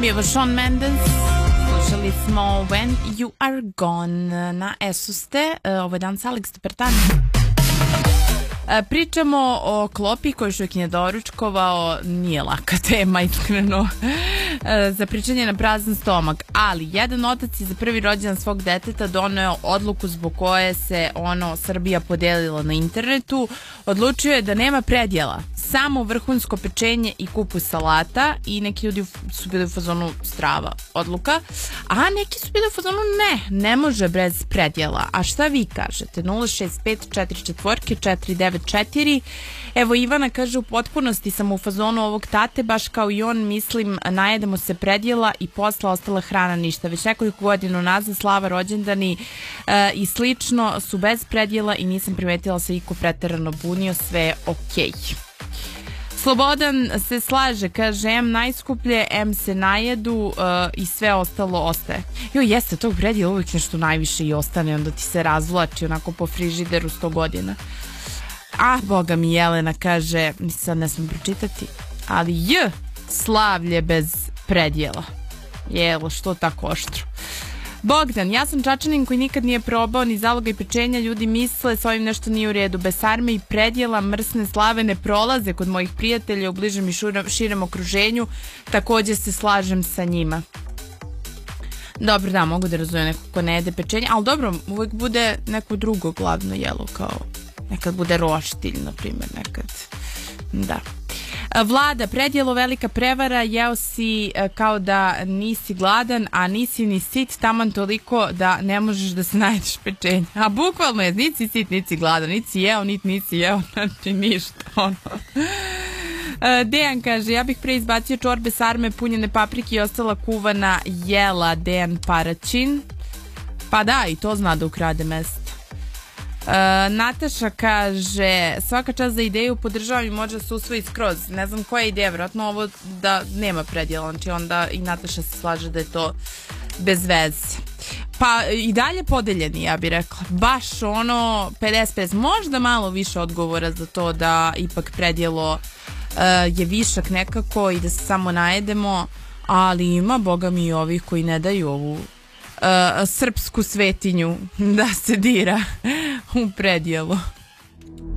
Bio Shawn Mendes. Slušali smo When You Are Gone. Na Esu ste. Ovo je danas Alex Departani. Pričamo o klopi koju još uvijek nije doručkovao. Nije laka tema, iskreno, za pričanje na prazan stomak. Ali jedan otac je za prvi rođendan svog deteta doneo odluku zbog koje se Srbija podelila na internetu. Odlučio je da nema predjela, samo vrhunsko pečenje i kupus salata, i neki ljudi su bili u fazonu strava odluka, a neki su bili u fazonu ne može bez predjela. A šta vi kažete? 0654494. Evo, Ivana kaže: u potpunosti sam u fazonu ovog tate, baš kao i on, mislim, najedemo se predjela i posla ostala hrana ništa. Već nekoliko godina nazad slava, rođendani i slično su bez predjela i nisam primetila se iko preterano bunio, sve je okej. Slobodan se slaže, kaže: M najskuplje, M se najedu i sve ostalo ostaje. Jeste, tog predjela uvijek nešto najviše i ostane, onda ti se razvlači onako po frižideru 100 godina. Boga mi, Jelena kaže, sad ne smijem pročitati, ali slavlje bez predjela. Jelo, što tako oštro. Bogdan: ja sam Čačanin koji nikad nije probao ni zalogaj pečenja, ljudi misle s ovim nešto nije u redu. Bez sarme i predjela mrsne slave ne prolaze kod mojih prijatelja u bližem i širem okruženju, također se slažem sa njima. Dobro, da, mogu da razumem neko ko ne jede pečenje, ali dobro, uvijek bude neko drugo glavno jelo, kao nekad bude roštilj, na primjer, nekad, da. Vlada: predjelo velika prevara, jeo si kao da nisi gladan, a nisi ni sit, taman toliko da ne možeš da se najedeš pečenja. A bukvalno je, niti si sit, niti si gladan, niti si jeo, niti nisi jeo, znači ništa, Dejan kaže: ja bih pre izbacio čorbe, sarme, punjene paprike i ostala kuvana jela. Dejan Paraćin. Pa da, i to zna da ukrade mesto. Nataša kaže: svaka čast za ideju, podržavam i može se usvoji skroz. Ne znam koja je ideja, vjerojatno ovo da nema predjela, znači onda i Nataša se slaže da je to bez veze. Pa i dalje podeljeni, ja bih rekla, baš 50-50, možda malo više odgovora za to da ipak predjelo je višak nekako i da se samo najedemo, ali ima, boga mi, i ovih koji ne daju ovu srpsku svetinju da se dira u predjelu.